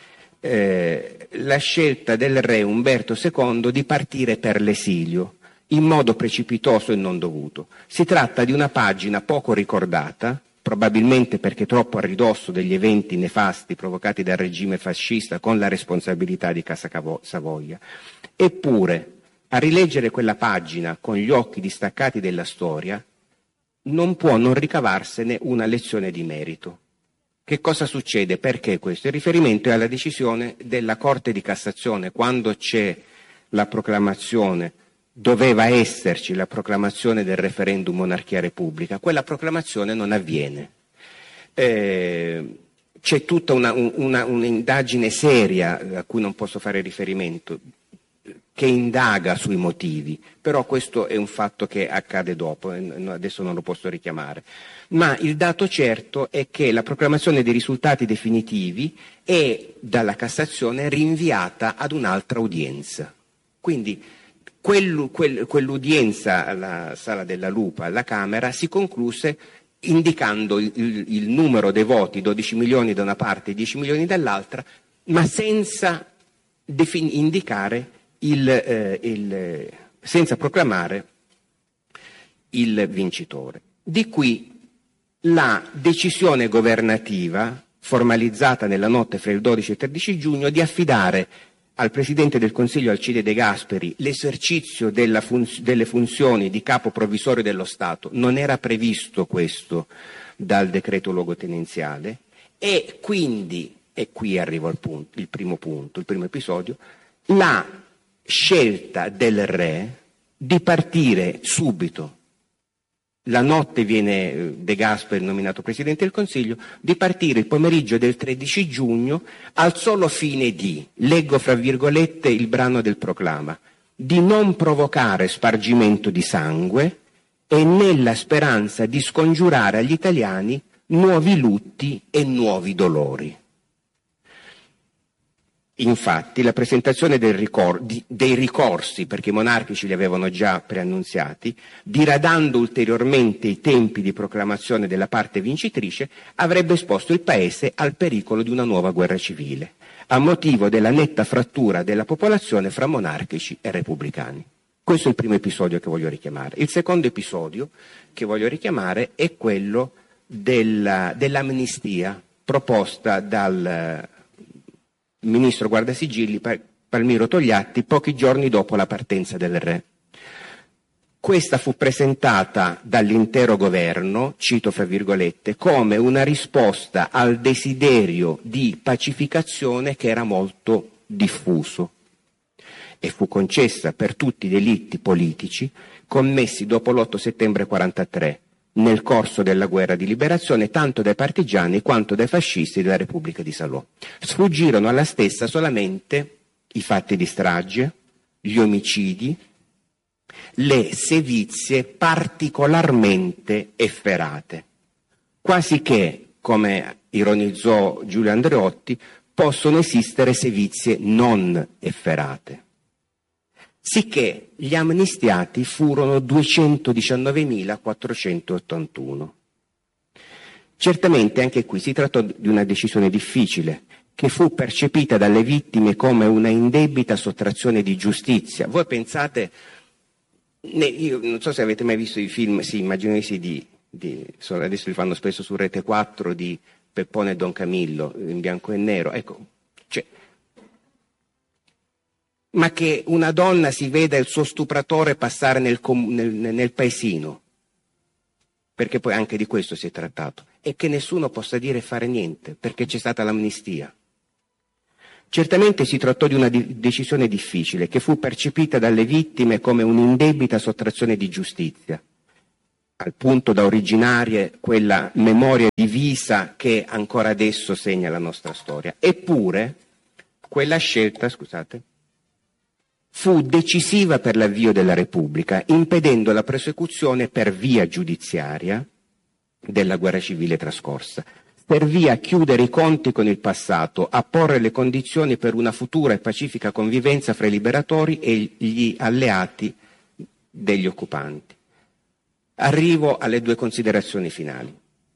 Speaker 6: Eh, la scelta del re Umberto secondo di partire per l'esilio, in modo precipitoso e non dovuto. Si tratta di una pagina poco ricordata, probabilmente perché troppo a ridosso degli eventi nefasti provocati dal regime fascista con la responsabilità di Casa Savoia. Eppure, a rileggere quella pagina con gli occhi distaccati della storia, non può non ricavarsene una lezione di merito. Che cosa succede? Perché questo? Il riferimento è alla decisione della Corte di Cassazione, quando c'è la proclamazione, doveva esserci la proclamazione del referendum monarchia-repubblica, quella proclamazione non avviene. Eh, c'è tutta una, una, un'indagine seria a cui non posso fare riferimento, che indaga sui motivi, però questo è un fatto che accade dopo, adesso non lo posso richiamare. Ma il dato certo è che la proclamazione dei risultati definitivi è dalla Cassazione rinviata ad un'altra udienza. Quindi quell, quell, quell'udienza alla Sala della Lupa, alla Camera, si concluse indicando il, il, il numero dei voti, dodici milioni da una parte e dieci milioni dall'altra, ma senza defin- indicare il, eh, il, senza proclamare il vincitore. Di qui la decisione governativa, formalizzata nella notte fra il dodici e il tredici giugno, di affidare al Presidente del Consiglio Alcide De Gasperi l'esercizio della funz- delle funzioni di capo provvisorio dello Stato. Non era previsto questo dal decreto luogotenenziale, e quindi, e qui arrivo al punto, il primo punto, il primo episodio, la scelta del re di partire subito. La notte viene De Gasperi nominato Presidente del Consiglio, di partire il pomeriggio del tredici giugno al solo fine di, leggo fra virgolette il brano del proclama, di non provocare spargimento di sangue e nella speranza di scongiurare agli italiani nuovi lutti e nuovi dolori. Infatti la presentazione del ricor- di, dei ricorsi, perché i monarchici li avevano già preannunziati, diradando ulteriormente i tempi di proclamazione della parte vincitrice, avrebbe esposto il Paese al pericolo di una nuova guerra civile, a motivo della netta frattura della popolazione fra monarchici e repubblicani. Questo è il primo episodio che voglio richiamare. Il secondo episodio che voglio richiamare è quello della, dell'amnistia proposta dal ministro Guardasigilli Palmiro Togliatti pochi giorni dopo la partenza del re. Questa fu presentata dall'intero governo, cito fra virgolette, come una risposta al desiderio di pacificazione che era molto diffuso e fu concessa per tutti i delitti politici commessi dopo l'otto settembre quarantatré nel corso della guerra di liberazione, tanto dai partigiani quanto dai fascisti della Repubblica di Salò. Sfuggirono alla stessa solamente i fatti di strage, gli omicidi, le sevizie particolarmente efferate, quasi che, come ironizzò Giulio Andreotti, possono esistere sevizie non efferate. Sicché gli amnistiati furono duecentodiciannovemilaquattrocentottantuno. Certamente anche qui si trattò di una decisione difficile, che fu percepita dalle vittime come una indebita sottrazione di giustizia. Voi pensate, io non so se avete mai visto i film, sì, immagino di sì, di, di, adesso li fanno spesso su Rete quattro, di Peppone e Don Camillo, in bianco e nero, ecco, cioè, ma che una donna si veda il suo stupratore passare nel, nel, nel paesino, perché poi anche di questo si è trattato, e che nessuno possa dire e fare niente, perché c'è stata l'amnistia. Certamente si trattò di una di- decisione difficile, che fu percepita dalle vittime come un'indebita sottrazione di giustizia, al punto da originare quella memoria divisa che ancora adesso segna la nostra storia. Eppure, quella scelta, scusate, fu decisiva per l'avvio della Repubblica, impedendo la prosecuzione per via giudiziaria della guerra civile trascorsa. Servì a chiudere i conti con il passato, a porre le condizioni per una futura e pacifica convivenza fra i liberatori e gli alleati degli occupanti. Arrivo alle due considerazioni finali.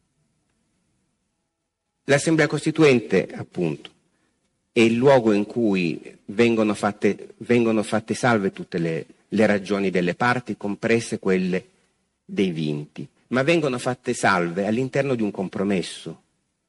Speaker 6: L'Assemblea Costituente, appunto, è il luogo in cui vengono fatte, vengono fatte salve tutte le, le ragioni delle parti, comprese quelle dei vinti, ma vengono fatte salve all'interno di un compromesso.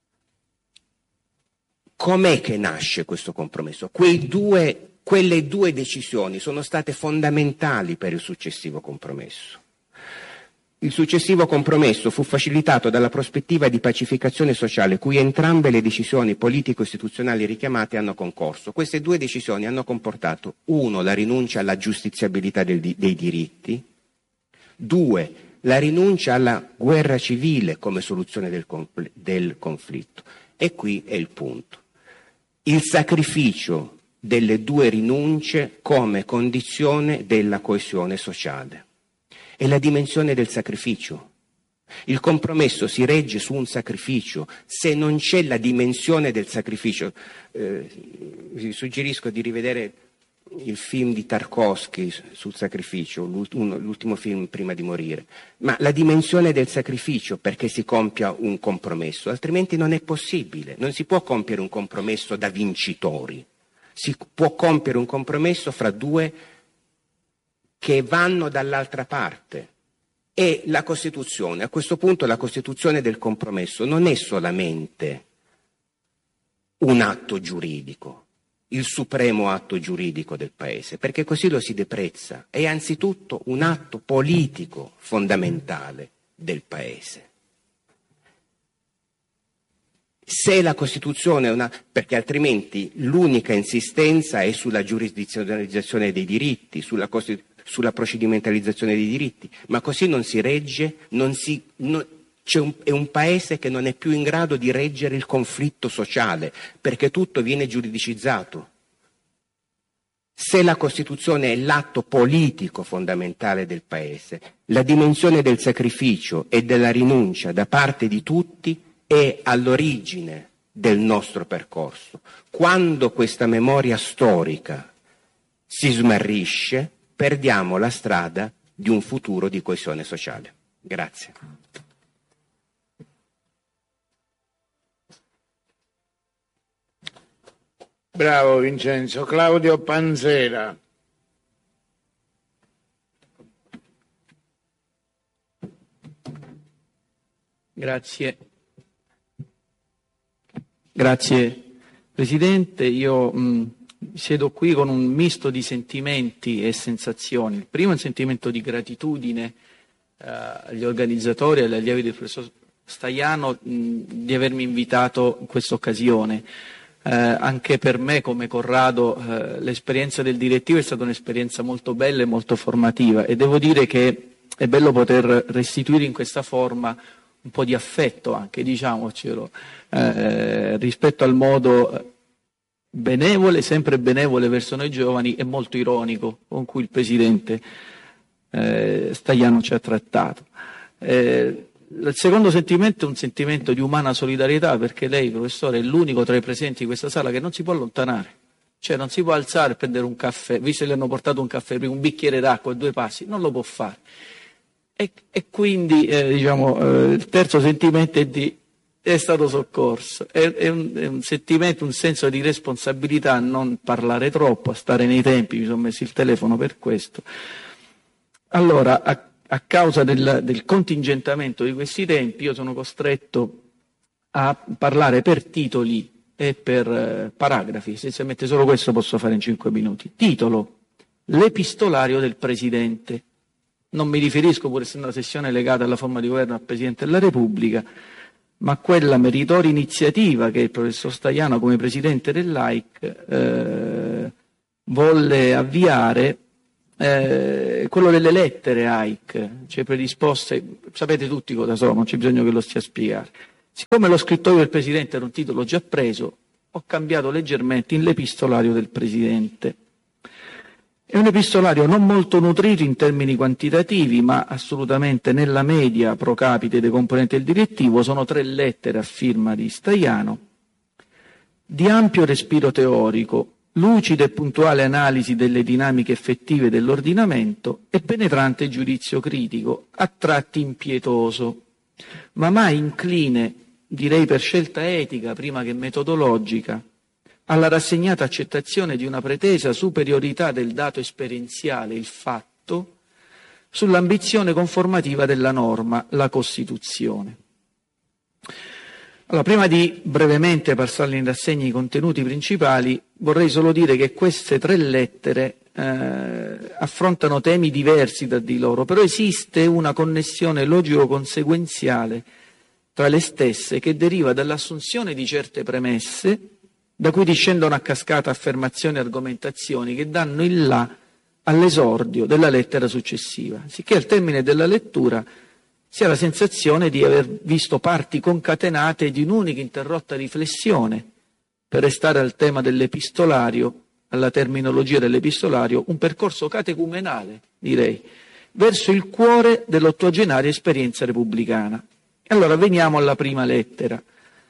Speaker 6: Com'è che nasce questo compromesso? Quei due, quelle due decisioni sono state fondamentali per il successivo compromesso. Il successivo compromesso fu facilitato dalla prospettiva di pacificazione sociale cui entrambe le decisioni politico-istituzionali richiamate hanno concorso. Queste due decisioni hanno comportato, uno, la rinuncia alla giustiziabilità del, dei diritti, due, la rinuncia alla guerra civile come soluzione del, del conflitto. E qui è il punto. Il sacrificio delle due rinunce come condizione della coesione sociale. È la dimensione del sacrificio. Il compromesso si regge su un sacrificio. Se non c'è la dimensione del sacrificio, eh, vi suggerisco di rivedere il film di Tarkovsky sul sacrificio, l'ultimo film prima di morire. Ma la dimensione del sacrificio perché si compia un compromesso, altrimenti non è possibile. Non si può compiere un compromesso da vincitori. Si può compiere un compromesso fra due che vanno dall'altra parte. E la Costituzione, a questo punto la Costituzione del compromesso non è solamente un atto giuridico, il supremo atto giuridico del Paese, perché così lo si deprezza, è anzitutto un atto politico fondamentale del Paese. Se la Costituzione è una... perché altrimenti l'unica insistenza è sulla giurisdizionalizzazione dei diritti, sulla, Costitu... sulla procedimentalizzazione dei diritti, ma così non si regge, non si... non... C'è un... è un Paese che non è più in grado di reggere il conflitto sociale, perché tutto viene giuridicizzato. Se la Costituzione è l'atto politico fondamentale del Paese, la dimensione del sacrificio e della rinuncia da parte di tutti è all'origine del nostro percorso. Quando questa memoria storica si smarrisce, perdiamo la strada di un futuro di coesione sociale. Grazie.
Speaker 2: Bravo Vincenzo. Claudio Panzera.
Speaker 7: Grazie. Grazie Presidente. Io mh, siedo qui con un misto di sentimenti e sensazioni. Il primo è un sentimento di gratitudine eh, agli organizzatori e agli allievi del professor Staiano mh, di avermi invitato in questa occasione. Eh, anche per me come Corrado eh, l'esperienza del direttivo è stata un'esperienza molto bella e molto formativa e devo dire che è bello poter restituire in questa forma un po' di affetto anche, diciamocelo, eh, rispetto al modo benevole, sempre benevole verso noi giovani e molto ironico con cui il Presidente eh, Staiano ci ha trattato. Eh, il secondo sentimento è un sentimento di umana solidarietà, perché lei, professore, è l'unico tra i presenti di questa sala che non si può allontanare. Cioè non si può alzare e prendere un caffè, visto che le hanno portato un caffè, un bicchiere d'acqua e due passi, non lo può fare. E, e quindi eh, diciamo, eh, il terzo sentimento è di è stato soccorso, è, è, un, è un sentimento, un senso di responsabilità a non parlare troppo, a stare nei tempi, mi sono messo il telefono per questo. Allora, a, a causa del, del contingentamento di questi tempi, io sono costretto a parlare per titoli e per eh, paragrafi, essenzialmente solo questo posso fare in cinque minuti. Titolo: l'epistolario del Presidente. Non mi riferisco, pur essendo una sessione legata alla forma di governo al Presidente della Repubblica, ma a quella meritoria iniziativa che il professor Staiano, come Presidente dell'A I C, eh, volle avviare, eh, quello delle lettere A I C, cioè predisposte, sapete tutti cosa sono, non c'è bisogno che lo stia a spiegare. Siccome lo scrittoio del Presidente era un titolo già preso, ho cambiato leggermente in l'epistolario del Presidente. È un epistolario non molto nutrito in termini quantitativi, ma assolutamente nella media pro capite dei componenti del direttivo. Sono tre lettere a firma di Staiano, di ampio respiro teorico, lucida e puntuale analisi delle dinamiche effettive dell'ordinamento e penetrante giudizio critico, a tratti impietoso, ma mai incline, direi per scelta etica prima che metodologica, alla rassegnata accettazione di una pretesa superiorità del dato esperienziale, il fatto, sull'ambizione conformativa della norma, la Costituzione. Allora, prima di brevemente passare in rassegna i contenuti principali, vorrei solo dire che queste tre lettere eh, affrontano temi diversi da di loro, però esiste una connessione logico-conseguenziale tra le stesse che deriva dall'assunzione di certe premesse, da cui discendono a cascata affermazioni e argomentazioni che danno il là all'esordio della lettera successiva, sicché al termine della lettura si ha la sensazione di aver visto parti concatenate di un'unica interrotta riflessione, per restare al tema dell'epistolario, alla terminologia dell'epistolario, un percorso catecumenale, direi, verso il cuore dell'ottogenaria esperienza repubblicana. E allora veniamo alla prima lettera,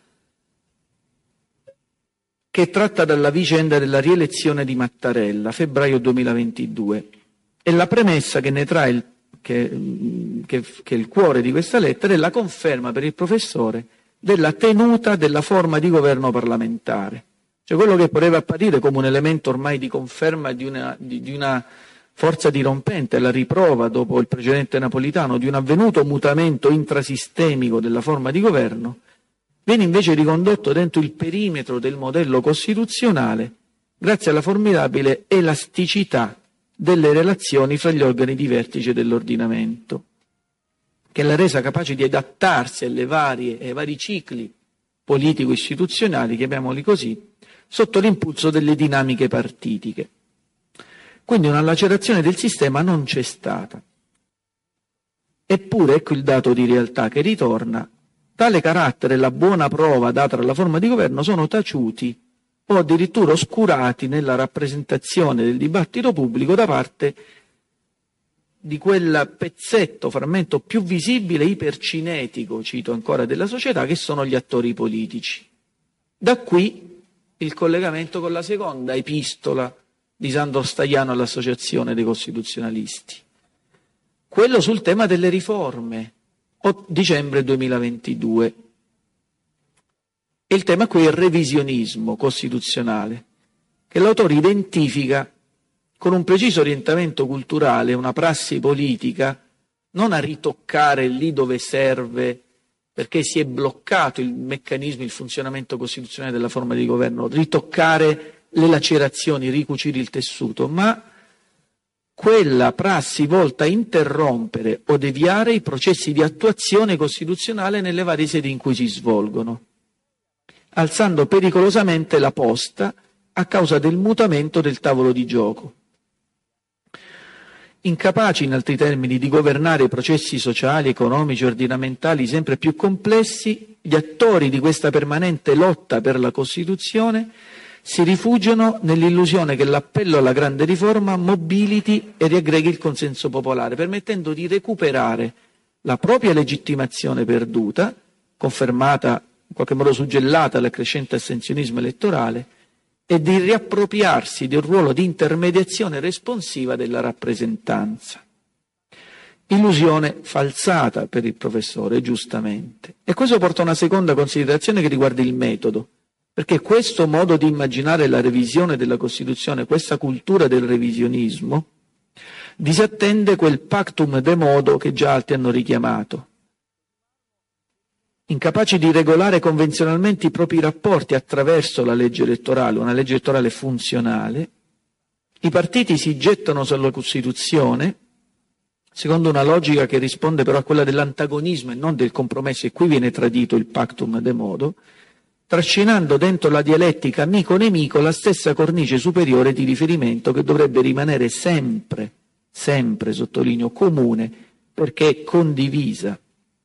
Speaker 7: che tratta dalla vicenda della rielezione di Mattarella, febbraio duemilaventidue. E la premessa che ne trae, il, che, che, che è il cuore di questa lettera, è la conferma per il professore della tenuta della forma di governo parlamentare. Cioè quello che poteva apparire come un elemento ormai di conferma di una, di, di una forza dirompente, la riprova dopo il precedente napolitano di un avvenuto mutamento intrasistemico della forma di governo, viene invece ricondotto dentro il perimetro del modello costituzionale grazie alla formidabile elasticità delle relazioni fra gli organi di vertice dell'ordinamento, che l'ha resa capace di adattarsi alle varie, ai vari cicli politico-istituzionali, chiamiamoli così, sotto l'impulso delle dinamiche partitiche. Quindi una lacerazione del sistema non c'è stata. Eppure, ecco il dato di realtà che ritorna, tale carattere e la buona prova data dalla forma di governo sono taciuti o addirittura oscurati nella rappresentazione del dibattito pubblico da parte di quel pezzetto, frammento più visibile, ipercinetico, cito ancora, della società, che sono gli attori politici. Da qui il collegamento con la seconda epistola di Sandro Staiano all'Associazione dei Costituzionalisti, quello sul tema delle riforme, dicembre duemilaventidue. E il tema qui è il revisionismo costituzionale, che l'autore identifica con un preciso orientamento culturale, una prassi politica, non a ritoccare lì dove serve, perché si è bloccato il meccanismo, il funzionamento costituzionale della forma di governo, ritoccare le lacerazioni, ricucire il tessuto, ma quella prassi volta a interrompere o deviare i processi di attuazione costituzionale nelle varie sedi in cui si svolgono, alzando pericolosamente la posta a causa del mutamento del tavolo di gioco. Incapaci, in altri termini, di governare i processi sociali, economici, ordinamentali sempre più complessi, gli attori di questa permanente lotta per la Costituzione si rifugiano nell'illusione che l'appello alla grande riforma mobiliti e riaggreghi il consenso popolare, permettendo di recuperare la propria legittimazione perduta, confermata, in qualche modo suggellata dal crescente astensionismo elettorale, e di riappropriarsi di un ruolo di intermediazione responsiva della rappresentanza. Illusione falsata per il professore, giustamente. E questo porta a una seconda considerazione che riguarda il metodo, perché questo modo di immaginare la revisione della Costituzione, questa cultura del revisionismo, disattende quel pactum de modo che già altri hanno richiamato. Incapaci di regolare convenzionalmente i propri rapporti attraverso la legge elettorale, una legge elettorale funzionale, i partiti si gettano sulla Costituzione secondo una logica che risponde però a quella dell'antagonismo e non del compromesso, e qui viene tradito il pactum de modo, trascinando dentro la dialettica amico-nemico la stessa cornice superiore di riferimento che dovrebbe rimanere sempre, sempre, sottolineo, comune, perché è condivisa.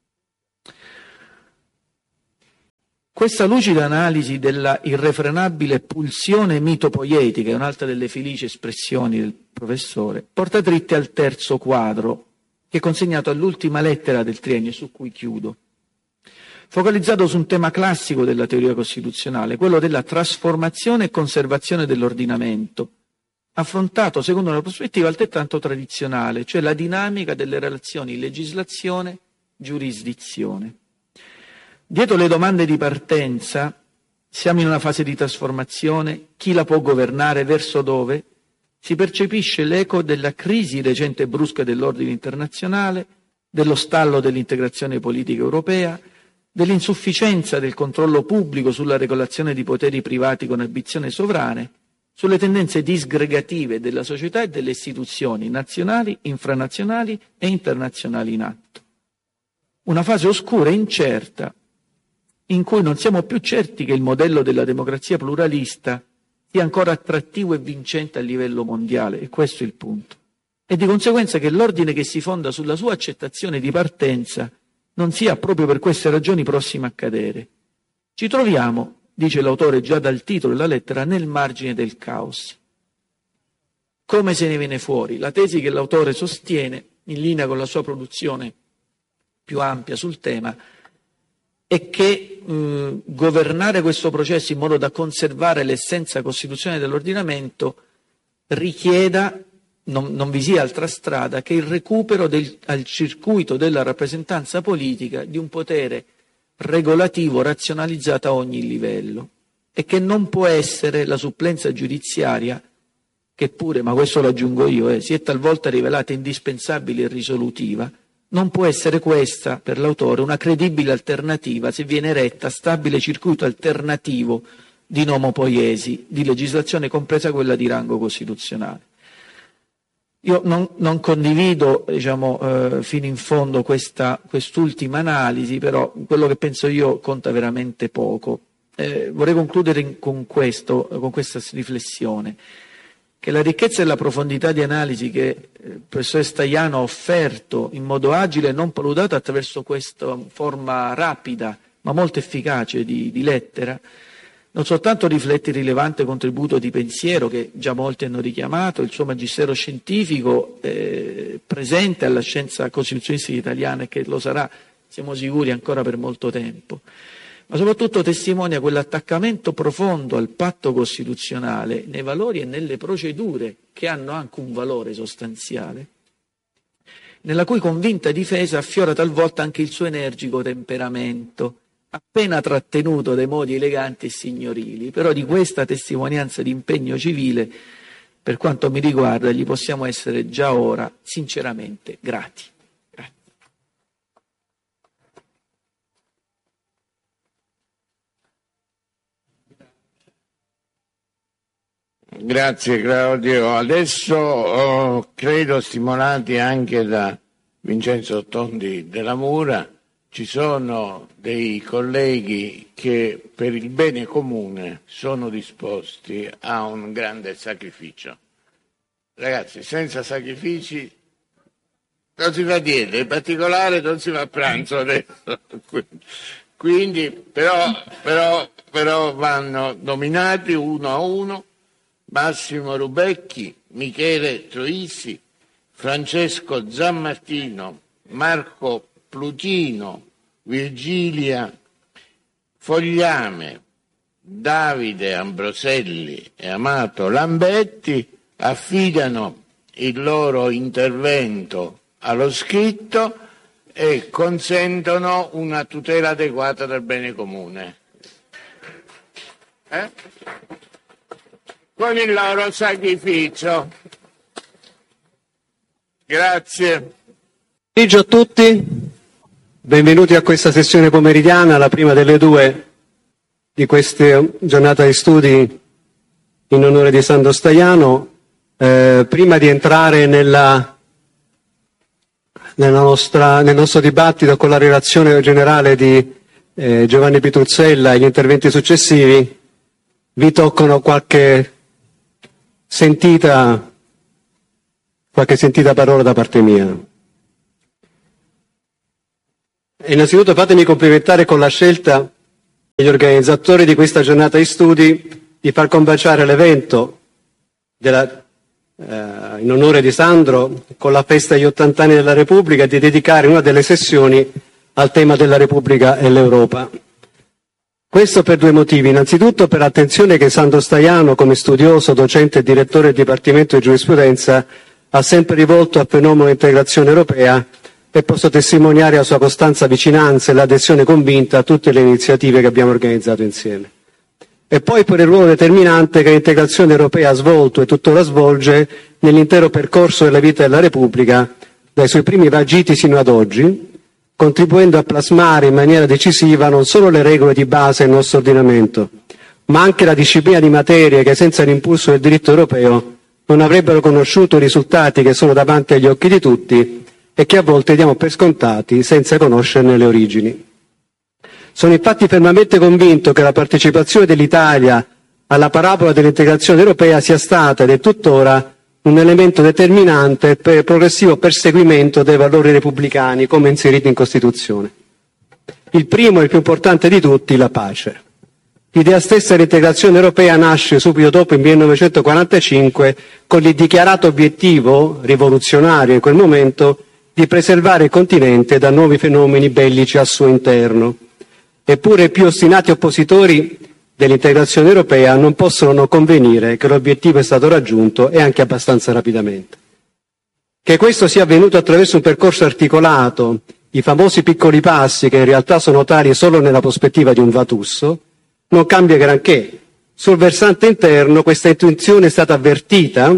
Speaker 7: Questa lucida analisi della irrefrenabile pulsione mitopoietica, è un'altra delle felici espressioni del professore, porta dritte al terzo quadro, che è consegnato all'ultima lettera del triennio, su cui chiudo. Focalizzato su un tema classico della teoria costituzionale, quello della trasformazione e conservazione dell'ordinamento, affrontato secondo una prospettiva altrettanto tradizionale, cioè la dinamica delle relazioni legislazione-giurisdizione. Dietro le domande di partenza, siamo in una fase di trasformazione, chi la può governare, verso dove, si percepisce l'eco della crisi recente e brusca dell'ordine internazionale, dello stallo dell'integrazione politica europea, dell'insufficienza del controllo pubblico sulla regolazione di poteri privati con ambizioni sovrane, sulle tendenze disgregative della società e delle istituzioni nazionali, infranazionali e internazionali in atto. Una fase oscura e incerta, in cui non siamo più certi che il modello della democrazia pluralista sia ancora attrattivo e vincente a livello mondiale, e questo è il punto. E di conseguenza che l'ordine che si fonda sulla sua accettazione di partenza non sia proprio per queste ragioni prossimo a cadere. Ci troviamo, dice l'autore già dal titolo della lettera, nel margine del caos. Come se ne viene fuori? La tesi che l'autore sostiene, in linea con la sua produzione più ampia sul tema, è che eh, governare questo processo in modo da conservare l'essenza costituzionale dell'ordinamento richieda, non, non vi sia altra strada, che il recupero del, al circuito della rappresentanza politica di un potere regolativo razionalizzato a ogni livello, e che non può essere la supplenza giudiziaria, che pure, ma questo lo aggiungo io, eh, si è talvolta rivelata indispensabile e risolutiva. Non può essere questa, per l'autore, una credibile alternativa se viene eretta stabile circuito alternativo di nomopoiesi, di legislazione compresa quella di rango costituzionale. Io non, non condivido, diciamo, eh, fino in fondo questa, quest'ultima analisi, però quello che penso io conta veramente poco. Eh, vorrei concludere in, con, questo, con questa riflessione, che la ricchezza e la profondità di analisi che il professore Staiano ha offerto in modo agile e non palutato attraverso questa forma rapida ma molto efficace di, di lettera, non soltanto riflette il rilevante contributo di pensiero che già molti hanno richiamato, il suo magistero scientifico eh, presente alla scienza costituzionistica italiana, e che lo sarà, siamo sicuri, ancora per molto tempo, ma soprattutto testimonia quell'attaccamento profondo al patto costituzionale nei valori e nelle procedure che hanno anche un valore sostanziale, nella cui convinta difesa affiora talvolta anche il suo energico temperamento, appena trattenuto dai modi eleganti e signorili. Però di questa testimonianza di impegno civile, per quanto mi riguarda, gli possiamo essere già ora sinceramente grati.
Speaker 2: Grazie Claudio. Adesso oh, credo, stimolati anche da Vincenzo Tondi della Mura, ci sono dei colleghi che per il bene comune sono disposti a un grande sacrificio. Ragazzi, senza sacrifici non si fa niente, in particolare non si va a pranzo adesso. Quindi però, però, però vanno nominati uno a uno Massimo Rubecchi, Michele Troisi, Francesco Zammartino, Marco Plutino, Virgilia Fogliame, Davide Ambroselli e Amato Lambetti affidano il loro intervento allo scritto e consentono una tutela adeguata del bene comune. Eh? Con il loro sacrificio. Grazie.
Speaker 8: Buon pomeriggio a tutti, benvenuti a questa sessione pomeridiana, la prima delle due di questa giornata di studi in onore di Sandro Staiano. Eh, prima di entrare nella, nella nostra, nel nostro dibattito con la relazione generale di eh, Giovanni Pitruzzella e gli interventi successivi, vi toccano qualche sentita, qualche sentita parola da parte mia. Innanzitutto fatemi complimentare con la scelta degli organizzatori di questa giornata di studi di far combaciare l'evento della, eh, in onore di Sandro con la festa degli ottanta anni della Repubblica e di dedicare una delle sessioni al tema della Repubblica e l'Europa. Questo per due motivi. Innanzitutto per l'attenzione che Sandro Staiano, come studioso, docente e direttore del Dipartimento di Giurisprudenza, ha sempre rivolto al fenomeno dell'integrazione europea e posso testimoniare la sua costanza vicinanza e l'adesione convinta a tutte le iniziative che abbiamo organizzato insieme. E poi per il ruolo determinante che l'integrazione europea ha svolto e tuttora svolge nell'intero percorso della vita della Repubblica, dai suoi primi vagiti sino ad oggi, contribuendo a plasmare in maniera decisiva non solo le regole di base del nostro ordinamento, ma anche la disciplina di materie che senza l'impulso del diritto europeo non avrebbero conosciuto i risultati che sono davanti agli occhi di tutti e che a volte diamo per scontati senza conoscerne le origini. Sono infatti fermamente convinto che la partecipazione dell'Italia alla parabola dell'integrazione europea sia stata ed è tuttora un elemento determinante per il progressivo perseguimento dei valori repubblicani come inseriti in Costituzione. Il primo e il più importante di tutti, la pace. L'idea stessa dell'integrazione europea nasce subito dopo il millenovecentoquarantacinque con il dichiarato obiettivo, rivoluzionario in quel momento, di preservare il continente da nuovi fenomeni bellici al suo interno. Eppure i più ostinati oppositori dell'integrazione europea non possono non convenire che l'obiettivo è stato raggiunto e anche abbastanza rapidamente. Che questo sia avvenuto attraverso un percorso articolato, i famosi piccoli passi che in realtà sono tali solo nella prospettiva di un vatusso, non cambia granché. Sul versante interno questa intuizione è stata avvertita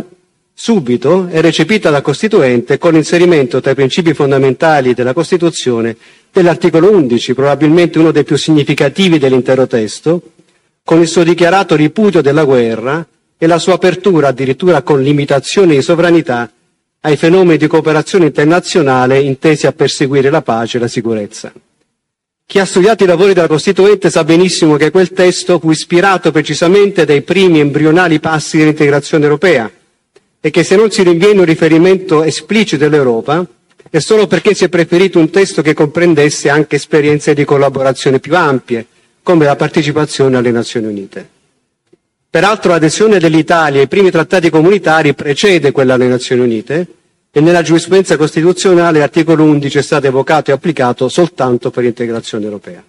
Speaker 8: subito e recepita dal Costituente con l'inserimento tra i principi fondamentali della Costituzione dell'articolo undici, probabilmente uno dei più significativi dell'intero testo, con il suo dichiarato ripudio della guerra e la sua apertura addirittura con limitazioni di sovranità ai fenomeni di cooperazione internazionale intesi a perseguire la pace e la sicurezza. Chi ha studiato i lavori della Costituente sa benissimo che quel testo fu ispirato precisamente dai primi embrionali passi dell'integrazione europea e che se non si rinviene un riferimento esplicito all'Europa è solo perché si è preferito un testo che comprendesse anche esperienze di collaborazione più ampie, come la partecipazione alle Nazioni Unite. Peraltro l'adesione dell'Italia ai primi trattati comunitari precede quella alle Nazioni Unite e nella giurisprudenza costituzionale l'articolo undici è stato evocato e applicato soltanto per l'integrazione europea.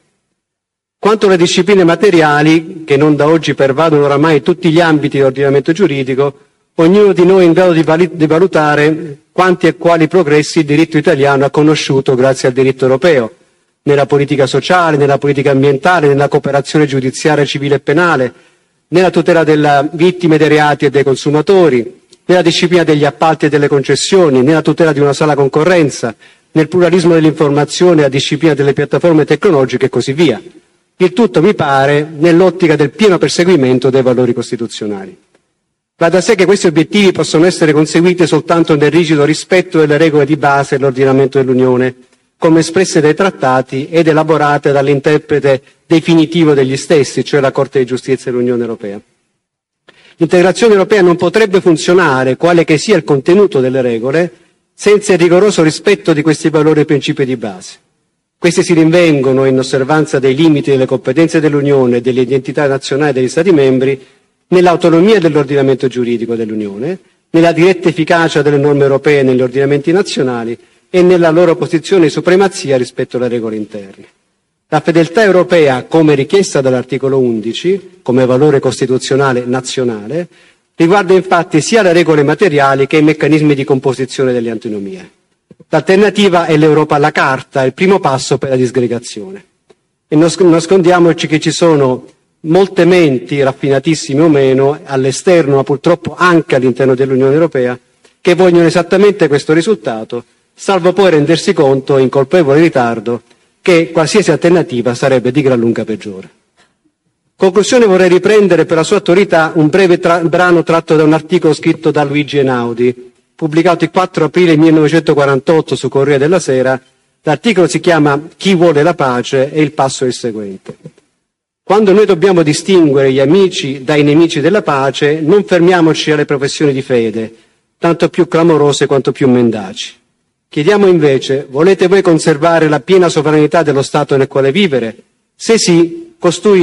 Speaker 8: Quanto alle discipline materiali, che non da oggi pervadono oramai tutti gli ambiti dell'ordinamento giuridico, ognuno di noi è in grado di valutare quanti e quali progressi il diritto italiano ha conosciuto grazie al diritto europeo, nella politica sociale, nella politica ambientale, nella cooperazione giudiziaria civile e penale, nella tutela delle vittime dei reati e dei consumatori, nella disciplina degli appalti e delle concessioni, nella tutela di una sana concorrenza, nel pluralismo dell'informazione, la disciplina delle piattaforme tecnologiche e così via. Il tutto, mi pare, nell'ottica del pieno perseguimento dei valori costituzionali. Va da sé che questi obiettivi possono essere conseguiti soltanto nel rigido rispetto delle regole di base dell'ordinamento dell'Unione, come espresse dai trattati ed elaborate dall'interprete definitivo degli stessi, cioè la Corte di Giustizia dell'Unione Europea. L'integrazione europea non potrebbe funzionare, quale che sia il contenuto delle regole, senza il rigoroso rispetto di questi valori e principi di base. Questi si rinvengono in osservanza dei limiti delle competenze dell'Unione e delle identità nazionali degli Stati membri, nell'autonomia dell'ordinamento giuridico dell'Unione, nella diretta efficacia delle norme europee negli ordinamenti nazionali e nella loro posizione di supremazia rispetto alle regole interne. La fedeltà europea, come richiesta dall'articolo undici, come valore costituzionale nazionale, riguarda infatti sia le regole materiali che i meccanismi di composizione delle antinomie. L'alternativa è l'Europa alla carta, il primo passo per la disgregazione. E non nascondiamoci che ci sono molte menti, raffinatissime o meno, all'esterno, ma purtroppo anche all'interno dell'Unione Europea, che vogliono esattamente questo risultato, salvo poi rendersi conto, in colpevole ritardo, che qualsiasi alternativa sarebbe di gran lunga peggiore. Conclusione, vorrei riprendere per la sua autorità un breve tra- brano tratto da un articolo scritto da Luigi Einaudi, pubblicato il quattro aprile millenovecentoquarantotto su Corriere della Sera. L'articolo si chiama Chi vuole la pace e il passo è il seguente. Quando noi dobbiamo distinguere gli amici dai nemici della pace, non fermiamoci alle professioni di fede, tanto più clamorose quanto più mendaci. Chiediamo invece, volete voi conservare la piena sovranità dello Stato nel quale vivere? Se sì, costui